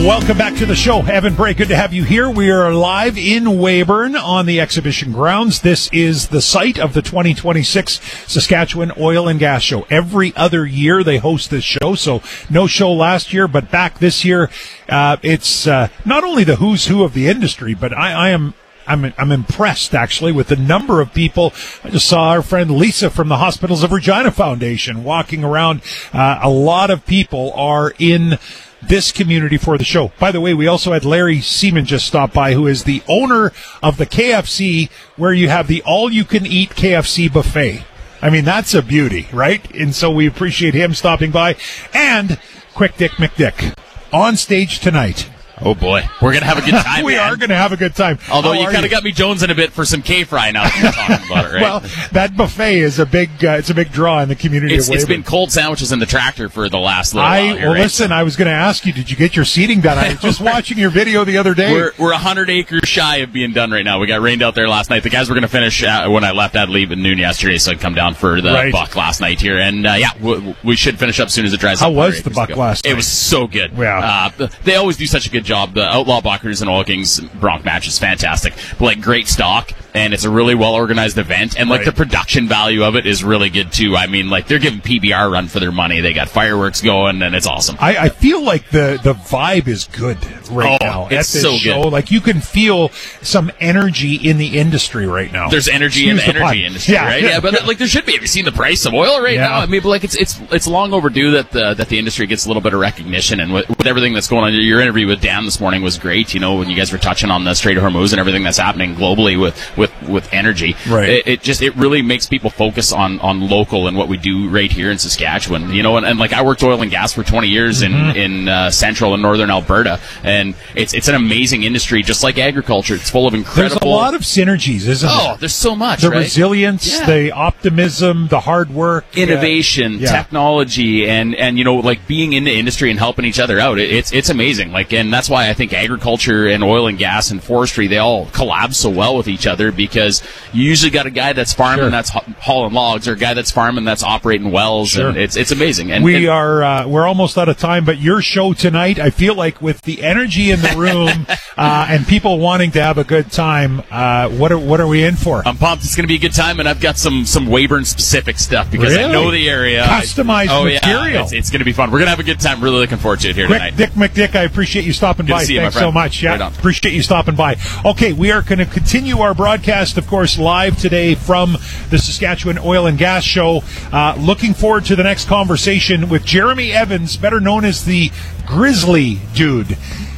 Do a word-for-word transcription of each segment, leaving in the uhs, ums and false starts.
Welcome back to the show. Evan Bray, good to have you here. We are live in Weyburn on the exhibition grounds. This is the site of the twenty twenty-six Saskatchewan Oil and Gas Show. Every other year they host this show, so no show last year, but back this year. Uh, it's uh, not only the who's who of the industry, but I, I am I'm I'm impressed, actually, with the number of people. I just saw our friend Lisa from the Hospitals of Regina Foundation walking around. Uh, a lot of people are in this community for the show. By the way, we also had Larry Seaman just stop by, who is the owner of the K F C, where you have the all-you-can-eat K F C buffet. I mean, that's a beauty, right? And so we appreciate him stopping by. And Quick Dick McDick on stage tonight. Oh, boy. We're going to have a good time, We man. are going to have a good time. Although How you kind of got me jonesing a bit for some K-Fry now that you're talking about it, right? Well, that buffet is a big uh, it's a big draw in the community It's, of it's Weyburn. been cold sandwiches in the tractor for the last little I, while here, well, right? listen, I was going to ask you, did you get your seating done? I was just watching your video the other day. We're we're one hundred acres shy of being done right now. We got rained out there last night. The guys were going to finish uh, when I left. I'd leave at noon yesterday, so I'd come down for the Right. buck last night here. And, uh, yeah, we, we should finish up as soon as it dries How up. was the buck ago. last night? It was so good. Yeah. Uh, they always do such a good job. The Outlaw Buckers and Oil Kings Bronc match is fantastic. But, like, great stock, and it's a really well-organized event. And, like, Right. the production value of it is really good, too. I mean, like, they're giving P B R a run for their money. They got fireworks going, and it's awesome. I, I feel like the, the vibe is good right Oh, now it's at this so show. good. Like, you can feel some energy in the industry right now. There's energy in the Excuse the energy pun. industry, Yeah. right? Yeah, but like there should be. Have you seen the price of oil right Yeah. now? I mean, but like it's it's it's long overdue that the that the industry gets a little bit of recognition, and with, with everything that's going on. Your interview with Dan this morning was great. You know, when you guys were touching on the Strait of Hormuz and everything that's happening globally with with with energy, Right. It, it just it really makes people focus on on local and what we do right here in Saskatchewan. You know, and, and like I worked oil and gas for twenty years Mm-hmm. in in uh, central and northern Alberta, and it's it's an amazing industry, just like agriculture. It's full of incredible. There's a lot of synergies, isn't Oh, there? there's so much. The right? resilience, Yeah. the optimism, the hard work. Innovation, Yeah. technology, and, and you know, like being in the industry and helping each other out. It, it's it's amazing. Like, and that's why I think agriculture and oil and gas and forestry, they all collab so well with each other, because you usually got a guy that's farming Sure. that's ha- hauling logs, or a guy that's farming that's operating wells. Sure. And it's it's amazing. And We and- are uh, we're almost out of time, but your show tonight, I feel like with the energy in the room uh, and people wanting to have a good time, uh, what are what are we in for? I'm pumped. It's going to be a good time, and I've got some some Weyburn specific stuff because I Really? know the area. Customized oh, material. Yeah. It's, it's going to be fun. We're going to have a good time. Really looking forward to it here Quick, tonight. Dick McDick, I appreciate you stopping Good to by. see you, my Thanks so friend. much. Yeah, Right on. appreciate you stopping by. Okay, we are going to continue our broadcast, of course, live today from the Saskatchewan Oil and Gas Show. Uh, looking forward to the next conversation with Jeremy Evans, better known as the Grizzly Dude.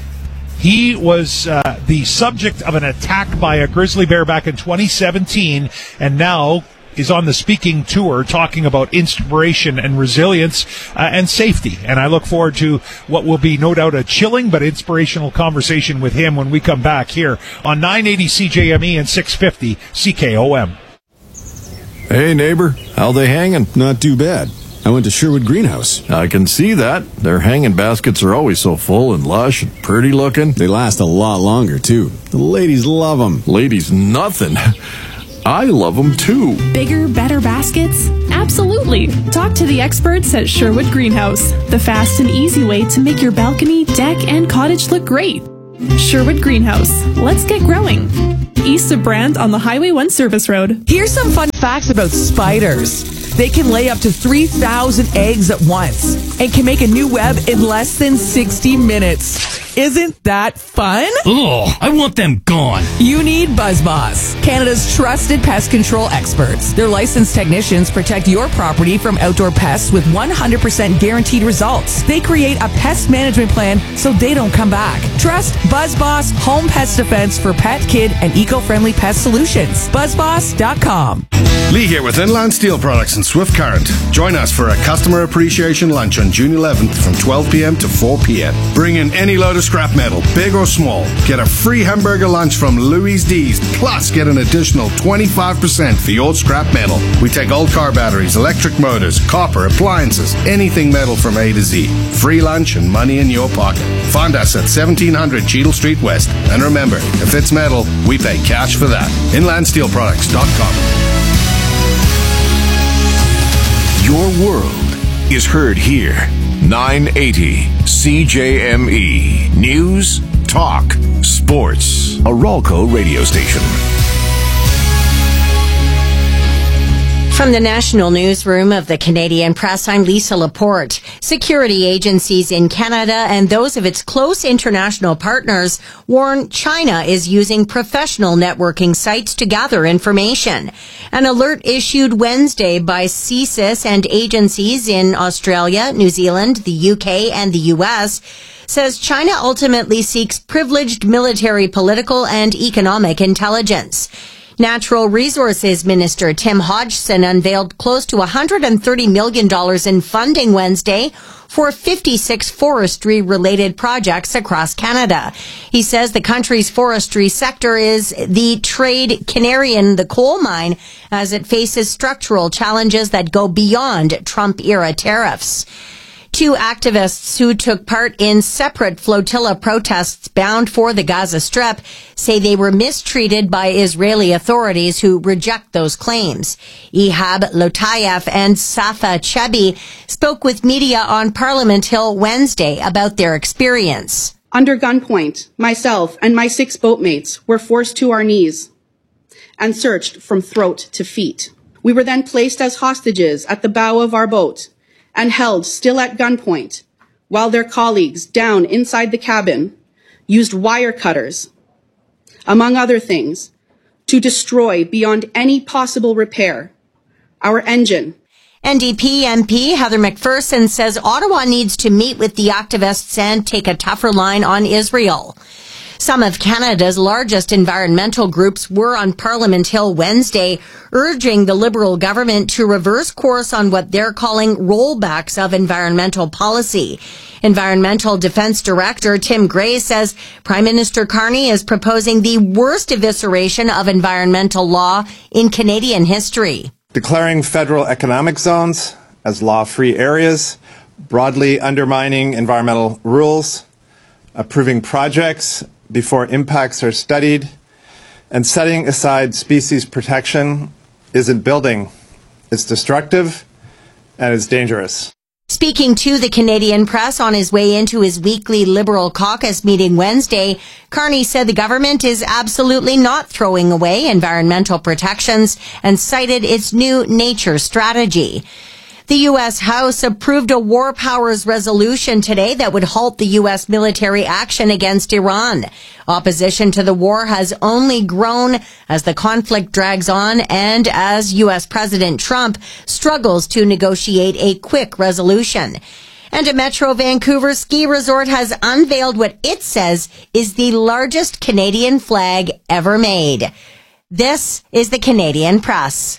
He was uh, the subject of an attack by a grizzly bear back in twenty seventeen, and now is on the speaking tour talking about inspiration and resilience uh, and safety. And I look forward to what will be no doubt a chilling but inspirational conversation with him when we come back here on nine eighty C J M E and six fifty C K O M. Hey, neighbor, how they hanging? Not too bad. I went to Sherwood Greenhouse. I can see that. Their hanging baskets are always so full and lush and pretty looking. They last a lot longer, too. The ladies love them. Ladies, nothing. I love them, too. Bigger, better baskets? Absolutely. Talk to the experts at Sherwood Greenhouse, the fast and easy way to make your balcony, deck, and cottage look great. Sherwood Greenhouse. Let's get growing. East of Brand on the Highway one Service Road. Here's some fun facts about spiders. They can lay up to three thousand eggs at once and can make a new web in less than sixty minutes. Isn't that fun? Ugh, I want them gone. You need BuzzBoss, Canada's trusted pest control experts. Their licensed technicians protect your property from outdoor pests with one hundred percent guaranteed results. They create a pest management plan so they don't come back. Trust BuzzBoss Home Pest Defense for pet, kid, and eco-friendly pest solutions. BuzzBoss dot com. Lee here with Inland Steel Products and Swift Current. Join us for a customer appreciation lunch on June eleventh from twelve p.m. to four p.m. Bring in any load of scrap metal, big or small. Get a free hamburger lunch from Louis D's, plus get an additional twenty-five percent for your scrap metal. We take old car batteries, electric motors, copper, appliances, anything metal from A to Z. Free lunch and money in your pocket. Find us at seventeen hundred Cheadle Street West. And remember, if it's metal, we pay cash for that. inland steel products dot com. Your world is heard here. nine eighty C J M E. News, talk, sports. A Ralco radio station. From the national newsroom of the Canadian Press, I'm Lisa Laporte. Security agencies in Canada and those of its close international partners warn China is using professional networking sites to gather information. An alert issued Wednesday by C S I S and agencies in Australia, New Zealand, the U K, and the U S says China ultimately seeks privileged military, political, and economic intelligence. Natural Resources Minister Tim Hodgson unveiled close to one hundred thirty million dollars in funding Wednesday for fifty-six forestry-related projects across Canada. He says the country's forestry sector is the trade canary in the coal mine as it faces structural challenges that go beyond Trump-era tariffs. Two activists who took part in separate flotilla protests bound for the Gaza Strip say they were mistreated by Israeli authorities who reject those claims. Ihab Lotayev and Safa Chebi spoke with media on Parliament Hill Wednesday about their experience. Under gunpoint, myself and my six boatmates were forced to our knees and searched from throat to feet. We were then placed as hostages at the bow of our boat and held still at gunpoint, while their colleagues down inside the cabin used wire cutters, among other things, to destroy beyond any possible repair our engine. N D P M P Heather McPherson says Ottawa needs to meet with the activists and take a tougher line on Israel. Some of Canada's largest environmental groups were on Parliament Hill Wednesday, urging the Liberal government to reverse course on what they're calling rollbacks of environmental policy. Environmental Defense Director Tim Gray says Prime Minister Carney is proposing the worst evisceration of environmental law in Canadian history. Declaring federal economic zones as law-free areas, broadly undermining environmental rules, approving projects before impacts are studied, and setting aside species protection isn't building. It's destructive and it's dangerous. Speaking to the Canadian Press on his way into his weekly Liberal caucus meeting Wednesday, Carney said the government is absolutely not throwing away environmental protections and cited its new nature strategy. The U S House approved a war powers resolution today that would halt the U S military action against Iran. Opposition to the war has only grown as the conflict drags on and as U S President Trump struggles to negotiate a quick resolution. And a Metro Vancouver ski resort has unveiled what it says is the largest Canadian flag ever made. This is the Canadian Press.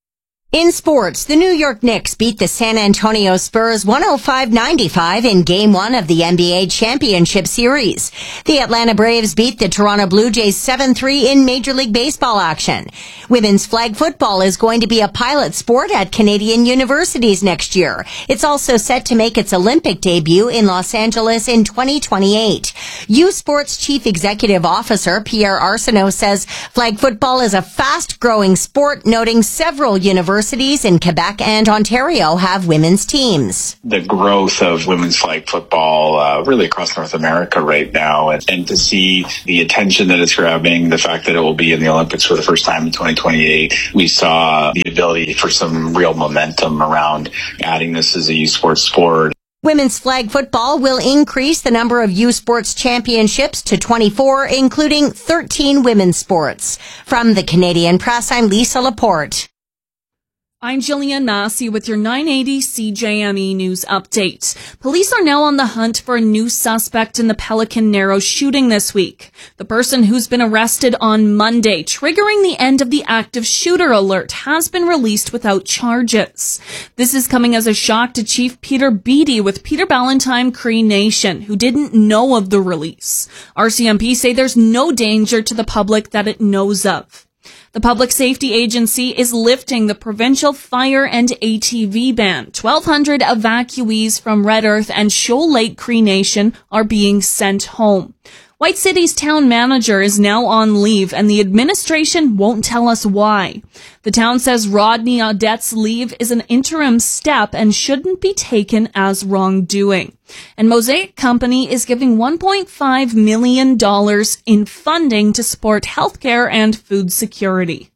In sports, the New York Knicks beat the San Antonio Spurs one oh five ninety-five in Game one of the N B A Championship Series. The Atlanta Braves beat the Toronto Blue Jays seven three in Major League Baseball action. Women's flag football is going to be a pilot sport at Canadian universities next year. It's also set to make its Olympic debut in Los Angeles in twenty twenty-eight. U Sports Chief Executive Officer Pierre Arsenault says flag football is a fast-growing sport, noting several universities Universities in Quebec and Ontario have women's teams. The growth of women's flag football uh, really across North America right now, and, and to see the attention that it's grabbing, the fact that it will be in the Olympics for the first time in twenty twenty-eight, we saw the ability for some real momentum around adding this as a youth sports sport. Women's flag football will increase the number of U Sports championships to twenty-four, including thirteen women's sports. From the Canadian Press, I'm Lisa Laporte. I'm Jillian Massey with your nine eighty C J M E News Update. Police are now on the hunt for a new suspect in the Pelican Narrows shooting this week. The person who's been arrested on Monday, triggering the end of the active shooter alert, has been released without charges. This is coming as a shock to Chief Peter Beattie with Peter Ballantyne Cree Nation, who didn't know of the release. R C M P say there's no danger to the public that it knows of. The Public Safety Agency is lifting the provincial fire and A T V ban. twelve hundred evacuees from Red Earth and Shoal Lake Cree Nation are being sent home. White City's town manager is now on leave, and the administration won't tell us why. The town says Rodney Audette's leave is an interim step and shouldn't be taken as wrongdoing. And Mosaic Company is giving one point five million dollars in funding to support healthcare and food security.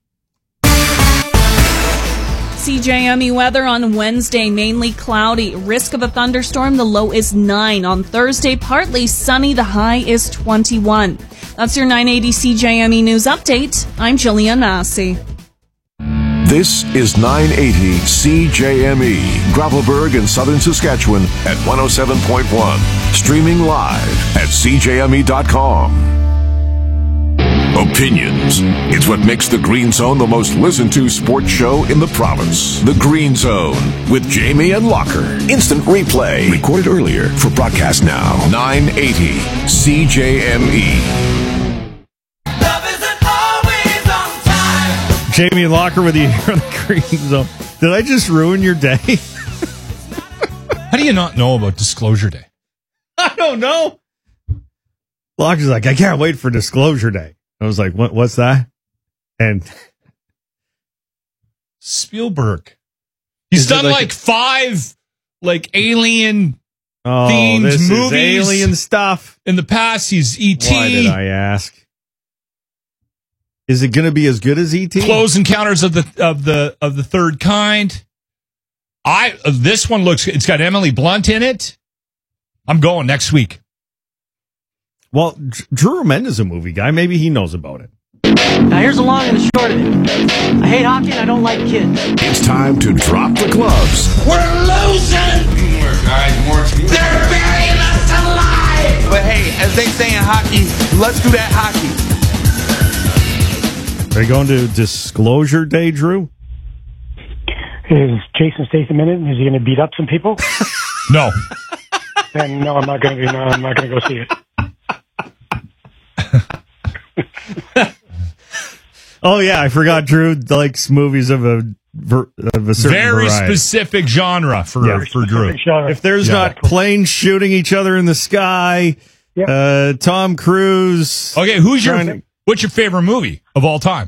C J M E weather on Wednesday, mainly cloudy. Risk of a thunderstorm, the low is nine. On Thursday, partly sunny, the high is twenty-one. That's your nine eighty C J M E News Update. I'm Jillian Massey. This is nine eighty C J M E, Gravelburg in southern Saskatchewan at one oh seven point one. Streaming live at c j m e dot com. Opinions. It's what makes The Green Zone the most listened to sports show in the province. The Green Zone with Jamie and Locker. Instant replay. Recorded earlier for broadcast now. nine eighty C J M E. Jamie and Locker with you here on The Green Zone. Did I just ruin your day? How do you not know about Disclosure Day? I don't know. Locker's like, I can't wait for Disclosure Day. I was like, what, what's that? And Spielberg. He's done like, like a, five like alien oh, themed this movies. Is alien stuff. In the past, he's E T. Why did I ask? Is it going to be as good as E T? Close Encounters of the of the of the Third Kind. I uh, this one looks. It's got Emily Blunt in it. I'm going next week. Well, Drew Mendes is a movie guy. Maybe he knows about it. Now, here's the long and the short of it. I hate hockey and I don't like kids. It's time to drop the gloves. We're losing! Teamwork, guys. More teamwork. They're burying us alive! But hey, as they say in hockey, let's do that hockey. Are you going to Disclosure Day, Drew? Is Jason Statham in it? Is he going to beat up some people? No. Then no, I'm not going to. No, I'm not going to go see it. Oh yeah, I forgot Drew likes movies of a of a certain very variety. Specific genre for yeah. for Drew. If there's yeah. not planes shooting each other in the sky, yep. uh, Tom Cruise. Okay, who's your to, what's your favorite movie of all time?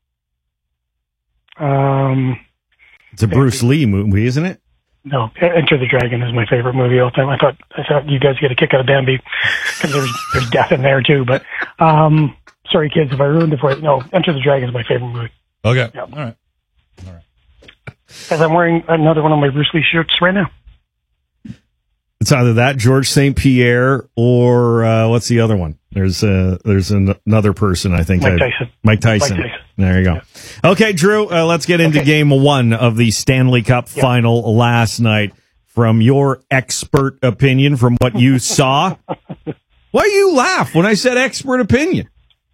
Um, it's a Bruce Lee movie, isn't it? No, Enter the Dragon is my favorite movie of all time. I thought I thought you guys get a kick out of Bambi because there's there's death in there too. But um, sorry, kids, if I ruined it for you. No, Enter the Dragon is my favorite movie. Okay, yeah. all right, all right. Because I'm wearing another one of my Bruce Lee shirts right now. It's either that George Saint Pierre or uh, what's the other one? There's uh, there's an- another person I think. Mike I, Tyson. Mike Tyson. Mike Tyson. There you go. Yeah. Okay, Drew, uh, let's get into okay. game one of the Stanley Cup yeah. final last night. From your expert opinion, from what you saw. Why you laugh when I said expert opinion?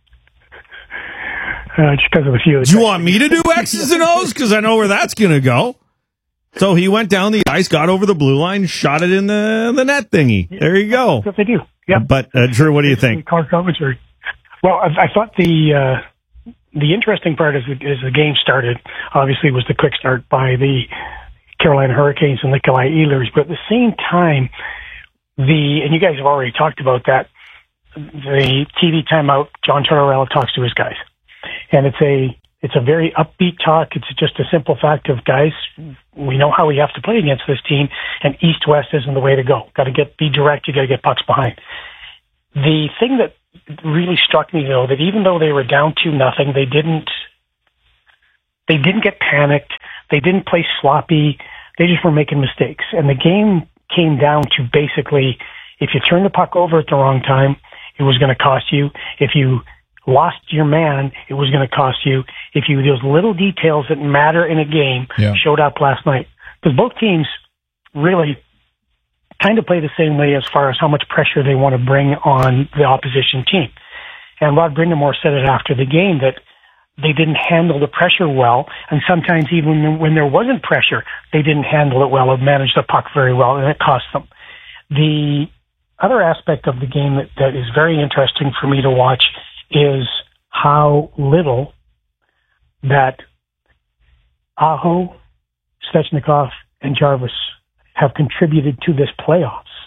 Uh, just because of a few. Do you want me to do X's and O's? Because I know where that's going to go. So he went down the ice, got over the blue line, shot it in the the net thingy. There you go. That's what they do. Yeah. But uh, Drew, what do you think? Car commentary. Well, I, I thought the uh, the interesting part as the, as the game started, obviously, was the quick start by the Carolina Hurricanes and Nikolai Ehlers. But at the same time, the and you guys have already talked about that. The T V timeout, John Tortorella talks to his guys, and it's a It's a very upbeat talk. It's just a simple fact of, guys, we know how we have to play against this team, and east-west isn't the way to go. Got to get be direct. You got to get pucks behind. The thing that really struck me, though, that even though they were down two nothing, they didn't they didn't get panicked. They didn't play sloppy. They just were making mistakes, and the game came down to basically, if you turn the puck over at the wrong time, it was going to cost you. If you lost your man, it was going to cost you. If you those little details that matter in a game yeah. showed up last night, because both teams really kind of play the same way as far as how much pressure they want to bring on the opposition team. And Rod Brindamore said it after the game that they didn't handle the pressure well, and sometimes even when there wasn't pressure, they didn't handle it well or manage the puck very well, and it cost them. The other aspect of the game that, that is very interesting for me to watch is how little that Aho, Svechnikov, and Jarvis have contributed to this playoffs.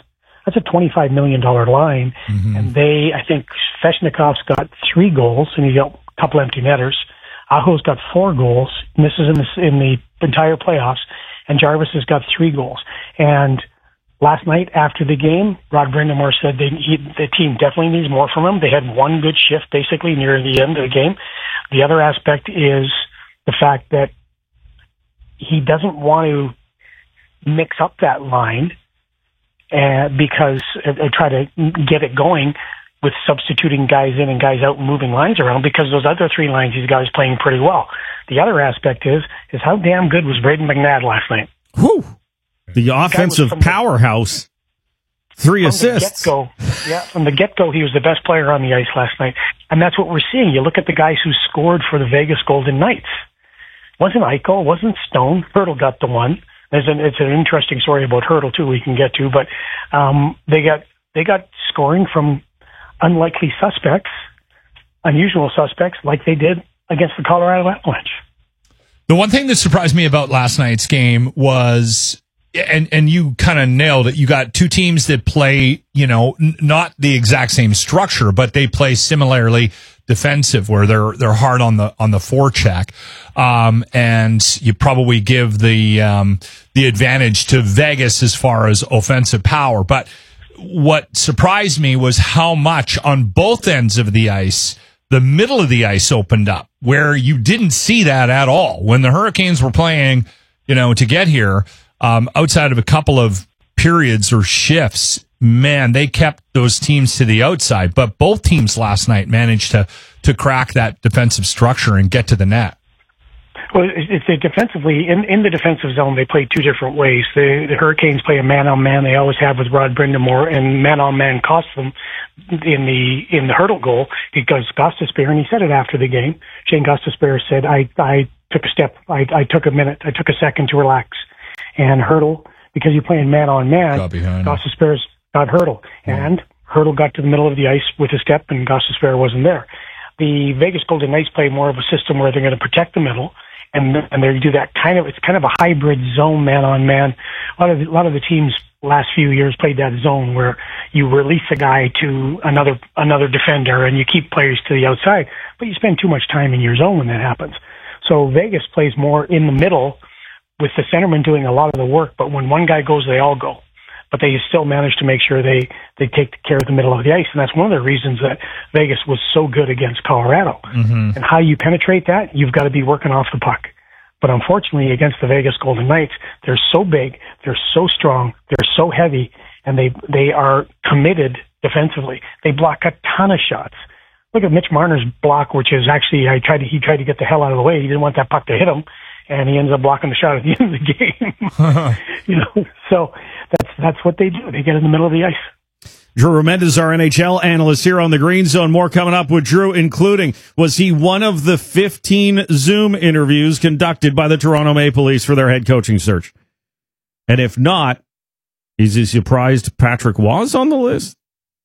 That's a twenty-five million dollars line. Mm-hmm. And they, I think, Svechnikov's got three goals, and he's got a couple empty netters. Aho's got four goals, and this is in the, in the entire playoffs, and Jarvis has got three goals. And last night after the game, Rod Brindamore said they, he, the team definitely needs more from him. They had one good shift basically near the end of the game. The other aspect is the fact that he doesn't want to mix up that line uh, because uh, try to get it going with substituting guys in and guys out and moving lines around, because those other three lines he's got is playing pretty well. The other aspect is is how damn good was Braden McNabb last night? Whew. The offensive powerhouse. Three from assists. The get-go, yeah, from the get-go, he was the best player on the ice last night. And that's what we're seeing. You look at the guys who scored for the Vegas Golden Knights. Wasn't Eichel, wasn't Stone. Hurdle got the one. There's an, it's an interesting story about Hurdle, too, we can get to. But um, they got they got scoring from unlikely suspects, unusual suspects, like they did against the Colorado Avalanche. The one thing that surprised me about last night's game was, and and you kind of nailed it, you got two teams that play, you know, n- not the exact same structure, but they play similarly defensive, where they're they're hard on the on the forecheck, um, and you probably give the um, the advantage to Vegas as far as offensive power. But what surprised me was how much on both ends of the ice the middle of the ice opened up, where you didn't see that at all when the Hurricanes were playing, you know, to get here. Um, outside of a couple of periods or shifts, man, they kept those teams to the outside. But both teams last night managed to to crack that defensive structure and get to the net. Well, it's it, defensively, in, in the defensive zone, they play two different ways. The, the Hurricanes play a man-on-man. They always have with Rod Brindamore, and man-on-man cost them in the in the Hurdle goal because Gostisbehere, and he said it after the game, Shane Gostisbehere said, I, I took a step, I, I took a minute, I took a second to relax. And Hurdle, because you're playing man-on-man, Gostisbehere's got Hurdle. Yeah. And Hurdle got to the middle of the ice with a step, and Gostisbehere wasn't there. The Vegas Golden Knights play more of a system where they're going to protect the middle, and and they do that kind of, it's kind of a hybrid zone man-on-man. A lot of the, a lot of the teams last few years played that zone where you release a guy to another another defender and you keep players to the outside, but you spend too much time in your zone when that happens. So Vegas plays more in the middle with the centerman doing a lot of the work, but when one guy goes, they all go. But they still manage to make sure they, they take care of the middle of the ice. And that's one of the reasons that Vegas was so good against Colorado. Mm-hmm. And how you penetrate that, you've got to be working off the puck. But unfortunately, against the Vegas Golden Knights, they're so big, they're so strong, they're so heavy, and they they are committed defensively. They block a ton of shots. Look at Mitch Marner's block, which is actually, I tried to, he tried to get the hell out of the way. He didn't want that puck to hit him, and he ends up blocking the shot at the end of the game. you know, so that's that's what they do. They get in the middle of the ice. Drew Remendez, our N H L analyst here on the Green Zone. More coming up with Drew, including, was he one of the fifteen Zoom interviews conducted by the Toronto Maple Leafs for their head coaching search? And if not, is he surprised Patrick was on the list?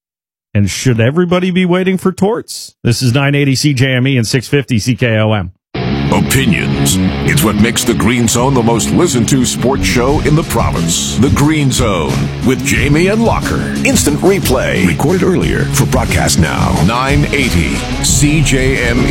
And should everybody be waiting for Torts? This is nine eighty C J M E and six fifty C K O M. Opinions. It's what makes the Green Zone the most listened to sports show in the province. The Green Zone with Jamie and Locker. Instant replay. Recorded earlier for broadcast now. nine eighty C J M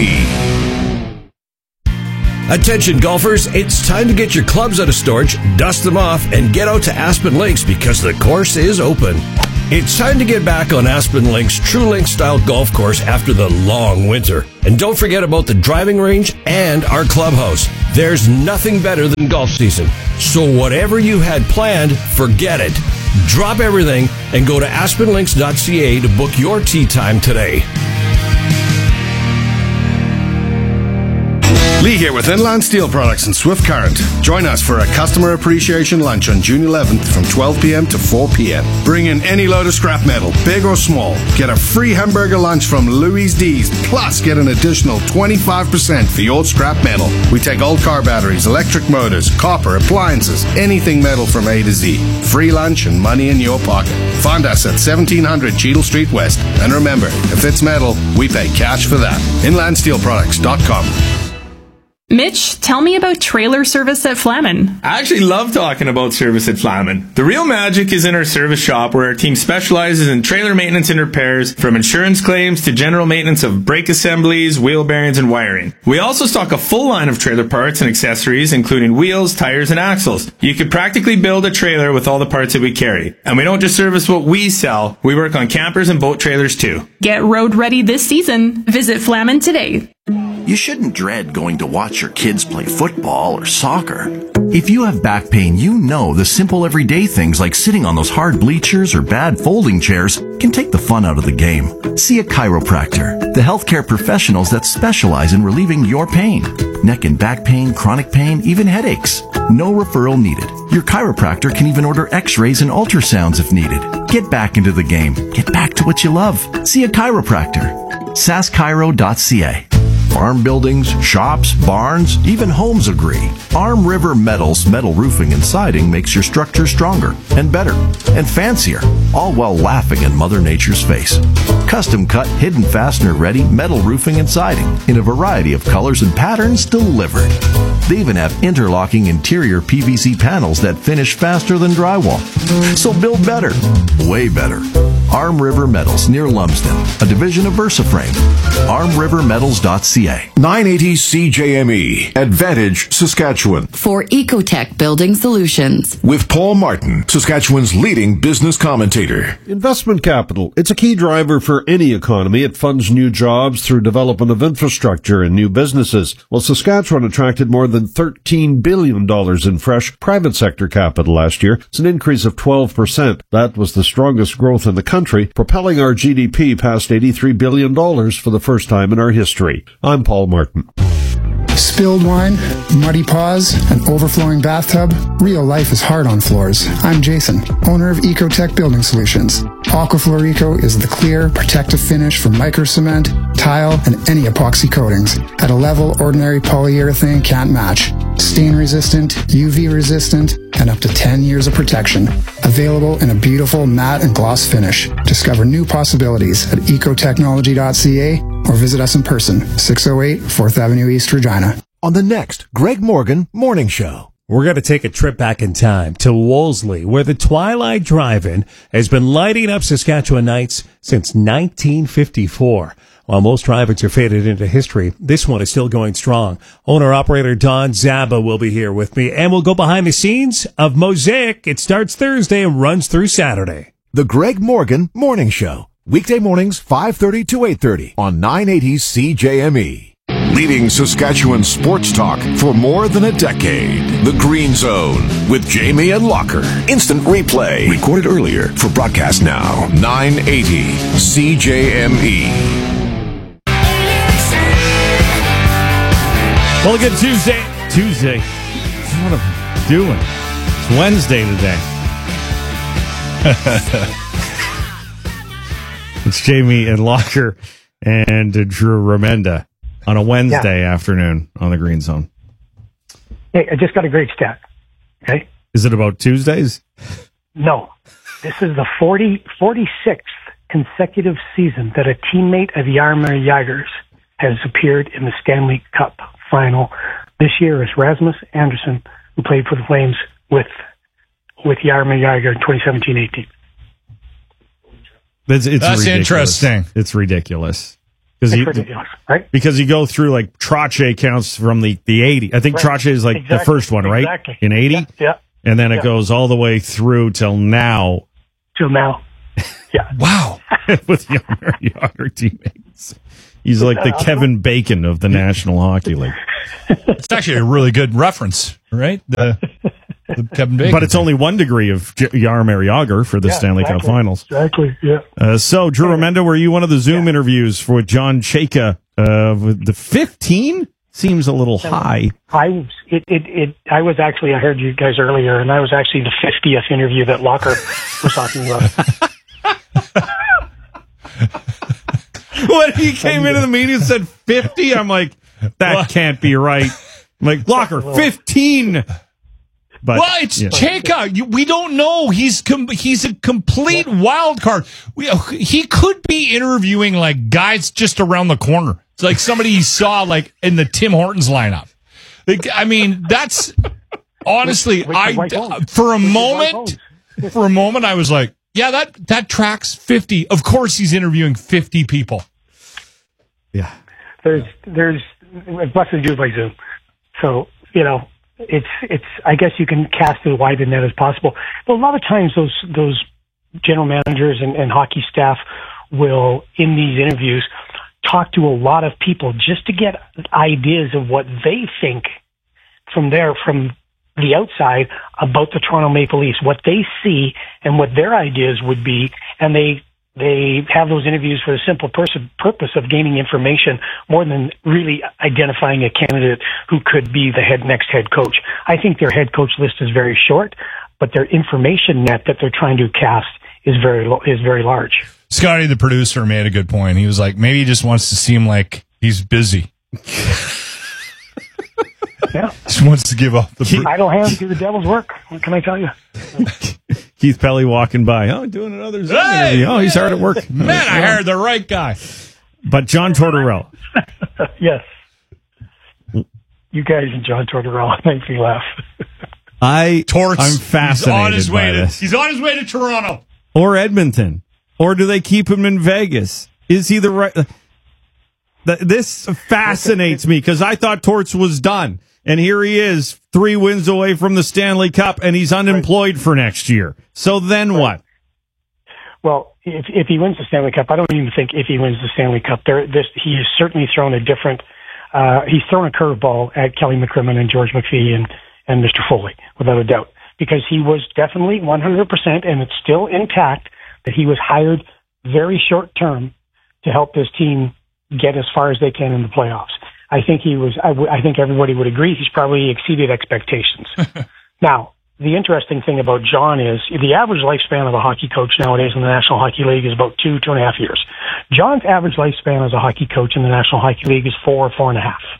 E. Attention golfers, it's time to get your clubs out of storage, dust them off, and get out to Aspen Links because the course is open. It's time to get back on Aspen Links True Link style golf course after the long winter. And don't forget about the driving range and our clubhouse. There's nothing better than golf season. So whatever you had planned, forget it. Drop everything and go to aspen links dot c a to book your tee time today. Lee here with Inland Steel Products and Swift Current. Join us for a customer appreciation lunch on June eleventh from twelve p.m. to four p.m. Bring in any load of scrap metal, big or small. Get a free hamburger lunch from Louis D's, plus get an additional twenty-five percent for your scrap metal. We take old car batteries, electric motors, copper, appliances, anything metal from A to Z. Free lunch and money in your pocket. Find us at seventeen hundred Cheadle Street West. And remember, if it's metal, we pay cash for that. inland steel products dot com. Mitch, tell me about trailer service at Flamin. I actually love talking about service at Flamin. The real magic is in our service shop, where our team specializes in trailer maintenance and repairs, from insurance claims to general maintenance of brake assemblies, wheel bearings, and wiring. We also stock a full line of trailer parts and accessories, including wheels, tires, and axles. You could practically build a trailer with all the parts that we carry. And we don't just service what we sell, we work on campers and boat trailers too. Get road ready this season. Visit Flamin today. You shouldn't dread going to watch your kids play football or soccer. If you have back pain, you know the simple everyday things like sitting on those hard bleachers or bad folding chairs can take the fun out of the game. See a chiropractor, the healthcare professionals that specialize in relieving your pain. Neck and back pain, chronic pain, even headaches. No referral needed. Your chiropractor can even order x-rays and ultrasounds if needed. Get back into the game. Get back to what you love. See a chiropractor. S A S chiro dot c a. Farm buildings, shops, barns, even homes agree. Arm River Metals metal roofing and siding makes your structure stronger and better and fancier, all while laughing in Mother Nature's face. Custom cut, hidden fastener ready metal roofing and siding in a variety of colors and patterns delivered. They even have interlocking interior P V C panels that finish faster than drywall. So build better, way better. Arm River Metals near Lumsden, a division of VersaFrame. arm river metals dot c a. nine eighty C J M E, Advantage, Saskatchewan. For Ecotech Building Solutions. With Paul Martin, Saskatchewan's leading business commentator. Investment capital. It's a key driver for any economy. It funds new jobs through development of infrastructure and new businesses. Well, Saskatchewan attracted more than thirteen billion dollars in fresh private sector capital last year. It's an increase of twelve percent. That was the strongest growth in the country, propelling our G D P past eighty-three billion dollars for the first time in our history. I'm Paul Martin. Spilled wine, muddy paws, an overflowing bathtub. Real life is hard on floors. I'm Jason, owner of Ecotech Building Solutions. Aquafloor Eco is the clear, protective finish for micro cement, tile, and any epoxy coatings at a level ordinary polyurethane can't match. Stain resistant, U V resistant, and up to ten years of protection. Available in a beautiful matte and gloss finish. Discover new possibilities at ecotechnology dot c a or visit us in person, six oh eight fourth Avenue East, Regina. On the next Greg Morgan Morning Show. We're going to take a trip back in time to Wolseley, where the Twilight Drive-In has been lighting up Saskatchewan nights since nineteen fifty-four. While most drive-ins are faded into history, this one is still going strong. Owner-operator Don Zaba will be here with me, and we'll go behind the scenes of Mosaic. It starts Thursday and runs through Saturday. The Greg Morgan Morning Show. Weekday mornings, five thirty to eight thirty on nine eighty C J M E. Leading Saskatchewan sports talk for more than a decade. The Green Zone with Jamie and Locker. Instant replay. Recorded earlier for broadcast now. nine eighty C J M E. Well, good Tuesday. Tuesday. What am I doing? It's Wednesday today. It's Jamie and Locker and Drew Remenda on a Wednesday yeah. afternoon on the Green Zone. Hey, I just got a great stat. Okay. Is it about Tuesdays? No. This is the forty, forty-sixth consecutive season that a teammate of Jaromir Jagrs has appeared in the Stanley Cup final. This year is Rasmus Andersson, who played for the Flames with with Jaromir Jagr in twenty seventeen eighteen. It's, it's That's ridiculous. Interesting. It's ridiculous. It's you, ridiculous, right? Because you go through like Trottier counts from the, the eighty. I think right. Trottier is like exactly. the first one, right? Exactly. In eighty? Yeah. yeah. And then it yeah. goes all the way through till now. Till now. Yeah. Wow. With Jaromir Jagr teammates. He's like the Kevin Bacon of the National Hockey League. It's actually a really good reference, right? The, the Kevin Bacon. But it's only one degree of J- Jaromir Jagr for the yeah, Stanley exactly, Cup Finals. Exactly, yeah. Uh, so, Drew Remenda, were you one of the Zoom yeah. interviews for John Chayka? Uh, the fifteen seems a little high. I was, it, it, it, I was actually, I heard you guys earlier, and I was actually the fiftieth interview that Locker was talking about. When he came into the meeting and said fifty, I'm like, that what? can't be right. I'm like, Locker, fifteen. But, well, it's yeah. Chayka. You, we don't know. He's com- he's a complete yeah. wild card. We, he could be interviewing like guys just around the corner. It's like somebody he saw like in the Tim Hortons lineup. I mean, that's honestly, With- with the I white bones. for a With the white moment, for a moment, I was like, yeah, that that tracks fifty. Of course, he's interviewing fifty people. Yeah. There's, there's, it's less to do by Zoom. So, you know, it's, it's, I guess you can cast as wide a net as possible. But a lot of times those, those general managers and, and hockey staff will, in these interviews, talk to a lot of people just to get ideas of what they think from there, from the outside about the Toronto Maple Leafs, what they see and what their ideas would be. And they, they have those interviews for the simple pers- purpose of gaining information more than really identifying a candidate who could be the head next head coach. I think their head coach list is very short, but their information net that they're trying to cast is very lo- is very large. Scotty, the producer, made a good point. He was like, maybe he just wants to seem like he's busy. Yeah, just wants to give up the Keep idle hands do the devil's work. What can I tell you? Keith Pelly walking by. Oh, doing another Zoom Hey, interview. Oh, he's hard at work. Man, I hired the right guy. But John Tortorella. Yes. You guys and John Tortorella make me laugh. I, Torts, I'm fascinated he's on his by way to, this. He's on his way to Toronto. Or Edmonton. Or do they keep him in Vegas? Is he the right... Th- This fascinates me because I thought Torts was done. And here he is, three wins away from the Stanley Cup, and he's unemployed for next year. So then what? Well, if if he wins the Stanley Cup, I don't even think if he wins the Stanley Cup, there this he has certainly thrown a different. Uh, he's thrown a curveball at Kelly McCrimmon and George McPhee and and Mister Foley, without a doubt, because he was definitely one hundred percent, and it's still intact that he was hired very short term to help this team get as far as they can in the playoffs. I think he was, I, w- I think everybody would agree he's probably exceeded expectations. Now, the interesting thing about John is the average lifespan of a hockey coach nowadays in the National Hockey League is about two, two and a half years. John's average lifespan as a hockey coach in the National Hockey League is four, four and a half.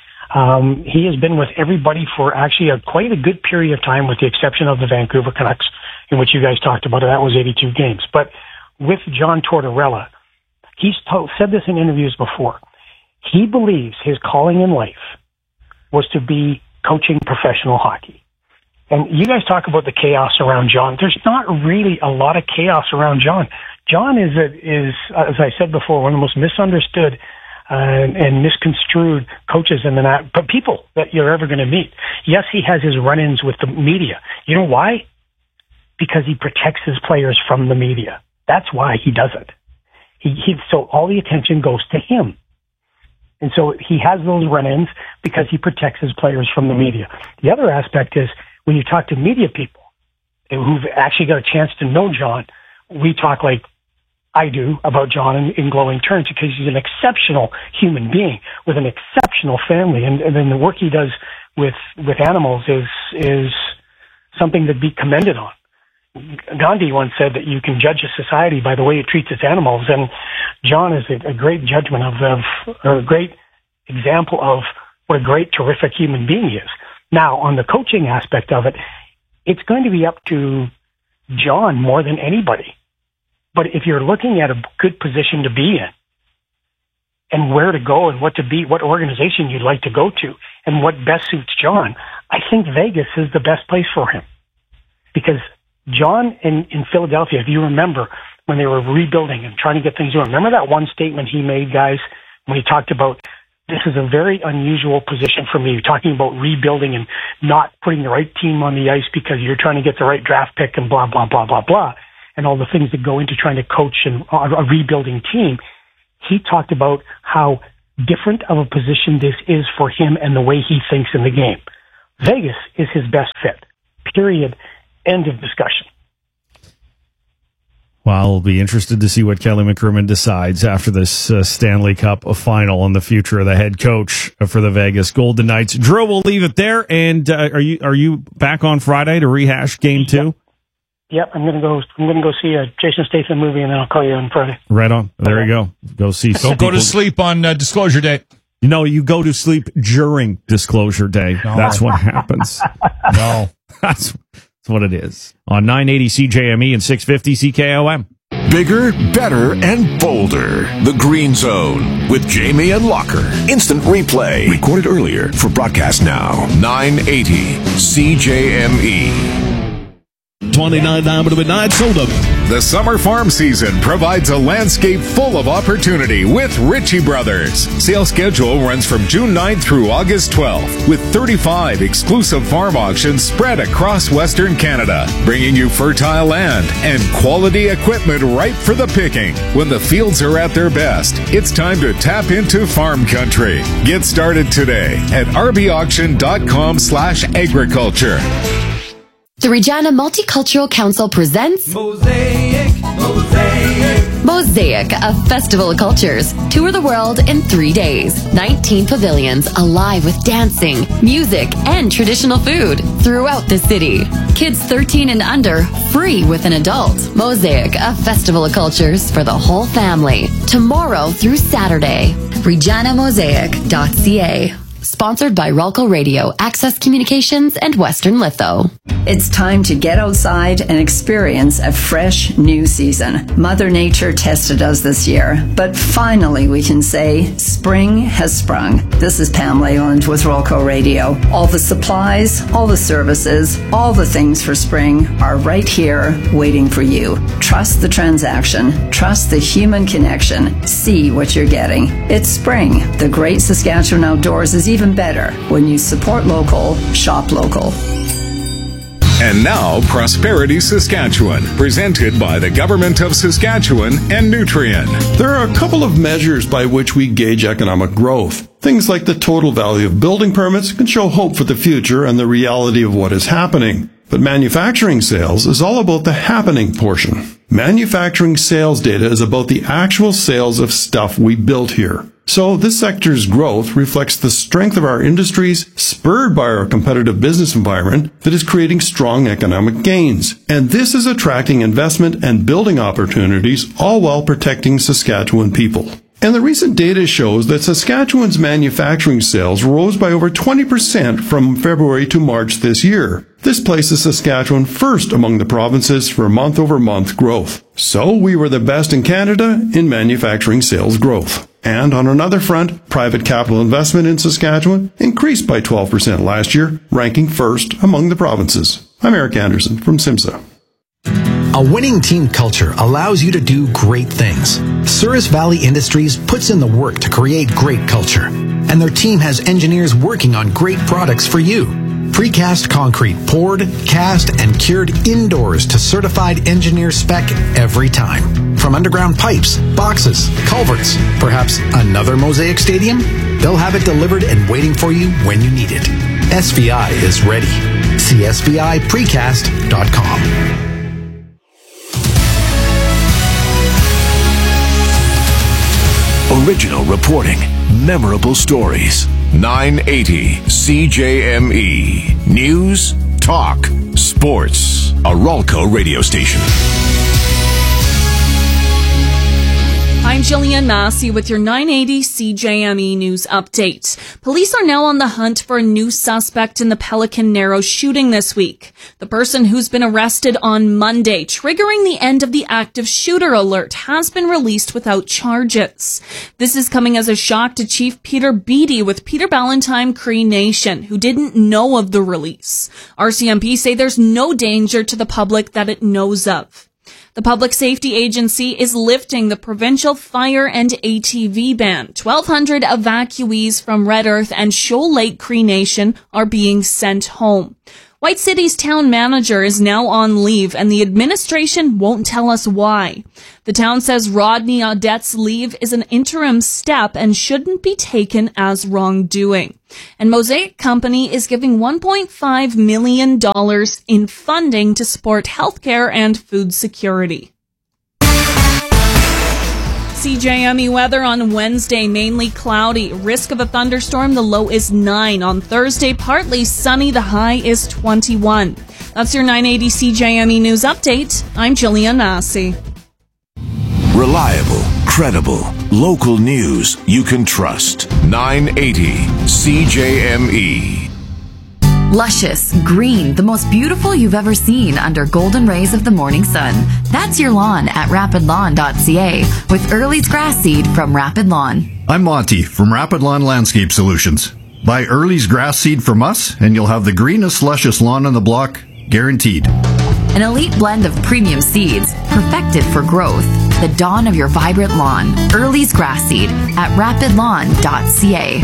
Um, he has been with everybody for actually a, quite a good period of time, with the exception of the Vancouver Canucks, in which you guys talked about it. That was eighty-two games. But with John Tortorella, he's told, said this in interviews before. He believes his calling in life was to be coaching professional hockey. And you guys talk about the chaos around John. There's not really a lot of chaos around John. John is, a, is as I said before, one of the most misunderstood uh, and misconstrued coaches in the na- but people that you're ever going to meet. Yes, he has his run-ins with the media. You know why? Because he protects his players from the media. That's why he does it. He, he so all the attention goes to him. And so he has those run-ins because he protects his players from the media. The other aspect is when you talk to media people who've actually got a chance to know John, we talk like I do about John in, in glowing terms, because he's an exceptional human being with an exceptional family. And, and then the work he does with, with animals is, is something to be commended on. Gandhi once said that you can judge a society by the way it treats its animals, and John is a, a great judgment of, of, or a great example of what a great, terrific human being he is. Now, on the coaching aspect of it, it's going to be up to John more than anybody. But if you're looking at a good position to be in, and where to go and what to be, what organization you'd like to go to, and what best suits John, I think Vegas is the best place for him. Because John in, in Philadelphia, if you remember when they were rebuilding and trying to get things going, remember that one statement he made, guys, when he talked about, this is a very unusual position for me, talking about rebuilding and not putting the right team on the ice because you're trying to get the right draft pick and blah, blah, blah, blah, blah, and all the things that go into trying to coach and a rebuilding team. He talked about how different of a position this is for him and the way he thinks in the game. Vegas is his best fit, period. End of discussion. Well, I'll be interested to see what Kelly McCrimmon decides after this uh, Stanley Cup final on the future of the head coach for the Vegas Golden Knights. Drew, we'll leave it there. And uh, are you are you back on Friday to rehash Game Two? Yep, yep. I'm gonna go. I'm gonna go see a Jason Statham movie, and then I'll call you on Friday. Right on. There okay. you go. Go see. Don't go to sleep on uh, Disclosure Day. You know, you go to sleep during Disclosure Day. No. That's what happens. No, that's. What it is on nine eighty C J M E and six fifty C K O M. Bigger, better, and bolder. The Green Zone with Jamie and Locker. Instant replay. Recorded earlier for broadcast now. nine eighty C J M E. twenty-nine down to midnight, sold up. The summer farm season provides a landscape full of opportunity with Ritchie Brothers. Sales schedule runs from June ninth through August twelfth, with thirty-five exclusive farm auctions spread across Western Canada, bringing you fertile land and quality equipment ripe for the picking. When the fields are at their best, it's time to tap into farm country. Get started today at r b auction dot com slash agriculture. The Regina Multicultural Council presents Mosaic, Mosaic. Mosaic, a festival of cultures. Tour the world in three days. nineteen pavilions alive with dancing, music, and traditional food throughout the city. Kids thirteen and under, free with an adult. Mosaic, a festival of cultures for the whole family. Tomorrow through Saturday. regina mosaic dot c a. Sponsored by Ralco Radio, Access Communications, and Western Litho. It's time to get outside and experience a fresh new season. Mother Nature tested us this year, but finally we can say spring has sprung. This is Pam Leyland with Ralco Radio. All the supplies, all the services, all the things for spring are right here waiting for you. Trust the transaction. Trust the human connection. See what you're getting. It's spring. The great Saskatchewan outdoors is even better when you support local, shop local. And now, Prosperity Saskatchewan, presented by the Government of Saskatchewan and Nutrien. There are a couple of measures by which we gauge economic growth. Things like the total value of building permits can show hope for the future and the reality of what is happening. But manufacturing sales is all about the happening portion. Manufacturing sales data is about the actual sales of stuff we built here. So this sector's growth reflects the strength of our industries, spurred by our competitive business environment that is creating strong economic gains. And this is attracting investment and building opportunities, all while protecting Saskatchewan people. And the recent data shows that Saskatchewan's manufacturing sales rose by over twenty percent from February to March this year. This places Saskatchewan first among the provinces for month-over-month growth. So we were the best in Canada in manufacturing sales growth. And on another front, private capital investment in Saskatchewan increased by twelve percent last year, ranking first among the provinces. I'm Eric Anderson from SIMSA. A winning team culture allows you to do great things. Souris Valley Industries puts in the work to create great culture, and their team has engineers working on great products for you. Precast concrete poured, cast, and cured indoors to certified engineer spec every time. From underground pipes, boxes, culverts, perhaps another Mosaic Stadium? They'll have it delivered and waiting for you when you need it. S V I is ready. See S V I precast dot com. Original reporting, memorable stories. nine eighty C J M E. News, talk, sports. A Ralco radio station. I'm Jillian Massey with your nine eighty C J M E News Update. Police are now on the hunt for a new suspect in the Pelican Narrows shooting this week. The person who's been arrested on Monday, triggering the end of the active shooter alert, has been released without charges. This is coming as a shock to Chief Peter Beattie with Peter Ballantyne Cree Nation, who didn't know of the release. R C M P say there's no danger to the public that it knows of. The Public Safety Agency is lifting the provincial fire and A T V ban. twelve hundred evacuees from Red Earth and Shoal Lake Cree Nation are being sent home. White City's town manager is now on leave, and the administration won't tell us why. The town says Rodney Audette's leave is an interim step and shouldn't be taken as wrongdoing. And Mosaic Company is giving one point five million dollars in funding to support healthcare and food security. C J M E weather on Wednesday, mainly cloudy. Risk of a thunderstorm, the low is nine. On Thursday, partly sunny, the high is twenty-one. That's your nine eighty C J M E News Update. I'm Jillian Massey. Reliable, credible, local news you can trust. nine eighty C J M E. Luscious, green, the most beautiful you've ever seen under golden rays of the morning sun. That's your lawn at rapid lawn dot c a with Early's grass seed from Rapid Lawn. I'm Monty from Rapid Lawn Landscape Solutions. Buy Early's grass seed from us and you'll have the greenest, luscious lawn on the block, guaranteed. An elite blend of premium seeds, perfected for growth. The dawn of your vibrant lawn. Early's grass seed at rapid lawn dot c a.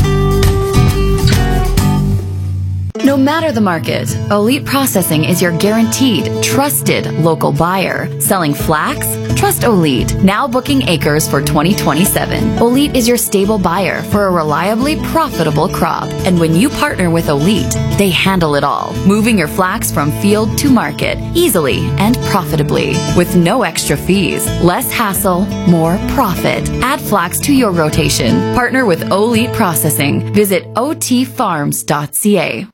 No matter the market, Elite Processing is your guaranteed, trusted local buyer. Selling flax? Trust Elite. Now booking acres for twenty twenty-seven. Elite is your stable buyer for a reliably profitable crop. And when you partner with Elite, they handle it all. Moving your flax from field to market easily and profitably. With no extra fees. Less hassle, more profit. Add flax to your rotation. Partner with Elite Processing. Visit o t farms dot c a.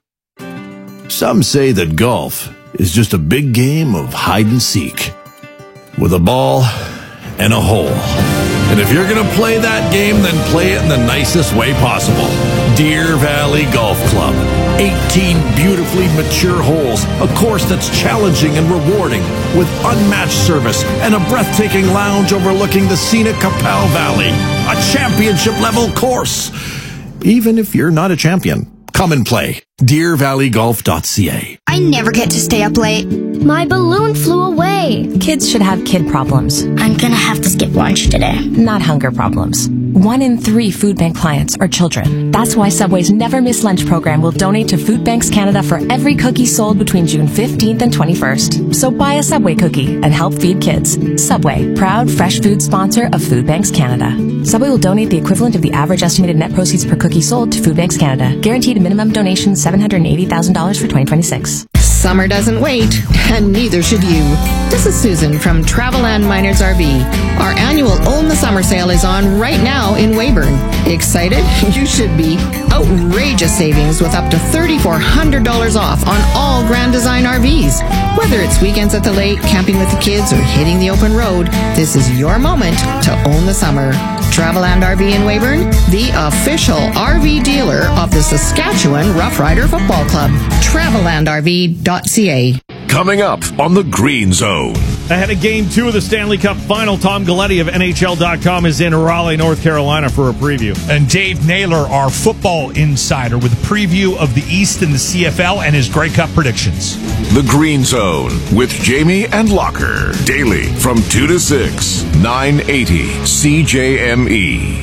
Some say that golf is just a big game of hide and seek, with a ball and a hole. And if you're going to play that game, then play it in the nicest way possible. Deer Valley Golf Club. eighteen beautifully mature holes, a course that's challenging and rewarding, with unmatched service and a breathtaking lounge overlooking the scenic Capel Valley. A championship-level course. Even if you're not a champion, come and play. deer valley golf dot c a. I never get to stay up late. My balloon flew away. Kids should have kid problems. I'm gonna have to skip lunch today. Not hunger problems. One in three food bank clients are children. That's why Subway's Never Miss Lunch program will donate to Food Banks Canada for every cookie sold between June fifteenth and twenty-first. So buy a Subway cookie and help feed kids. Subway, proud fresh food sponsor of Food Banks Canada. Subway will donate the equivalent of the average estimated net proceeds per cookie sold to Food Banks Canada. Guaranteed a minimum donation seven hundred eighty thousand dollars for twenty twenty-six. Summer doesn't wait, and neither should you. This is Susan from Travel and Miners R V. Our annual Own the Summer sale is on right now in Weyburn. Excited? You should be. Outrageous savings with up to three thousand four hundred dollars off on all Grand Design R Vs. Whether it's weekends at the lake, camping with the kids, or hitting the open road, this is your moment to own the summer. Travel and R V in Weyburn, the official R V dealer of the Saskatchewan Rough Rider Football Club. travel and r v dot c a. Coming up on the Green Zone. Ahead of Game two of the Stanley Cup Final, Tom Galletti of N H L dot com is in Raleigh, North Carolina for a preview. And Dave Naylor, our football insider, with a preview of the East and the C F L and his Grey Cup predictions. The Green Zone with Jamie and Locker. Daily from two to six, nine eighty C J M E.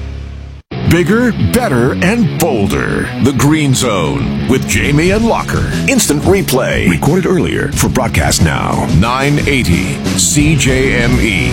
Bigger, better, and bolder. The Green Zone with Jamie and Locker. Instant replay. Recorded earlier for broadcast now. nine eighty C J M E.